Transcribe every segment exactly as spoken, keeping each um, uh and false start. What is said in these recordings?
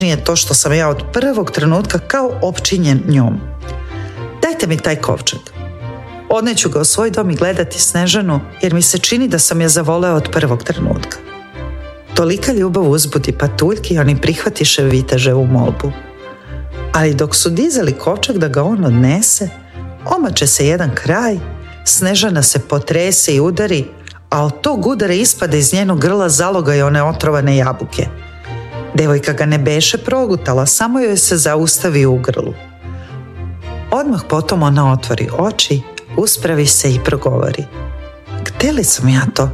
Nije to što sam ja od prvog trenutka kao opčinjen njom. Dajte mi taj kovčeg. Odneću ga u svoj dom i gledati Snežanu, jer mi se čini da sam je zavoleo od prvog trenutka. Tolika ljubav uzbudi patuljki i oni prihvatiše viteževu molbu. Ali dok su dizali kovčeg da ga on odnese, omače se jedan kraj, Snežana se potrese i udari, a od tog udara ispade iz njenog grla zaloga i one otrovane jabuke. Devojka ga ne beše progutala, samo joj se zaustavi u grlu. Odmah potom ona otvori oči, uspravi se i progovori: "Gde li sam ja to?"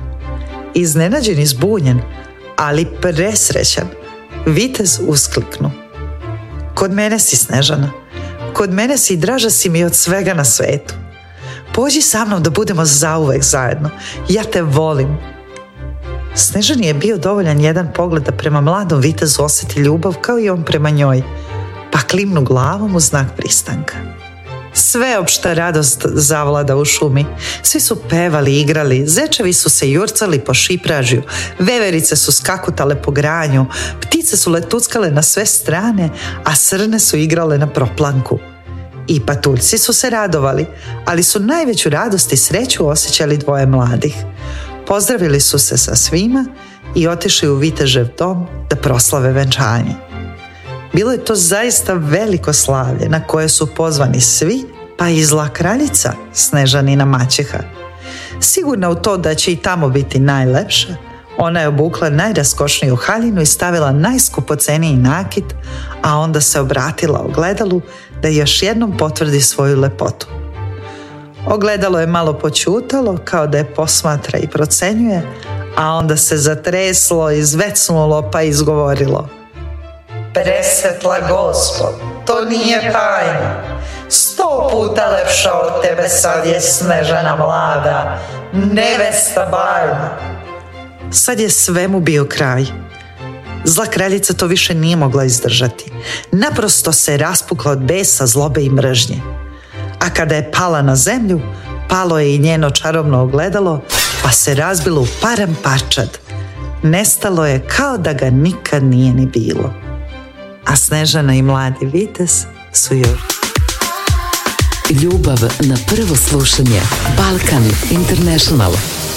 Iznenađen i zbunjen, ali presrećan, vitez uskliknu: "Kod mene si, Snežana, kod mene si i draža si mi od svega na svetu. Pođi sa mnom da budemo zauvek zajedno, ja te volim." Snežani je bio dovoljan jedan pogled da prema mladom vitezu osjeti ljubav kao i on prema njoj, pa klimnu glavom u znak pristanka. Sveopšta radost zavlada u šumi. Svi su pevali i igrali, zečevi su se jurcali po šipražju, veverice su skakutale po granju, ptice su letuckale na sve strane, a srne su igrale na proplanku. I patuljci su se radovali, ali su najveću radost i sreću osjećali dvoje mladih. Pozdravili su se sa svima i otišli u vitežev dom da proslave venčanje. Bilo je to zaista veliko slavlje na koje su pozvani svi, pa i zla kraljica, Snežanina maćeha. Sigurna u to da će i tamo biti najlepša, ona je obukla najraskošniju haljinu i stavila najskupoceniji nakit, a onda se obratila ogledalu da još jednom potvrdi svoju lepotu. Ogledalo je malo počutalo, kao da je posmatra i procenjuje, a onda se zatreslo, izvecnulo pa izgovorilo: "Presvetla Gospod, to nije tajna. Sto puta lepša od tebe sad je Snežana mlada, nevesta bajna." Sad je svemu bio kraj. Zla kraljica to više nije mogla izdržati. Naprosto se raspukla od besa, zlobe i mržnje. A kada je pala na zemlju, palo je i njeno čarobno ogledalo, pa se razbilo u param parčad. Nestalo je kao da ga nikad nije ni bilo. A Snežana i mladi vitez su još. Ljubav na prvo slušanje. Balkan International.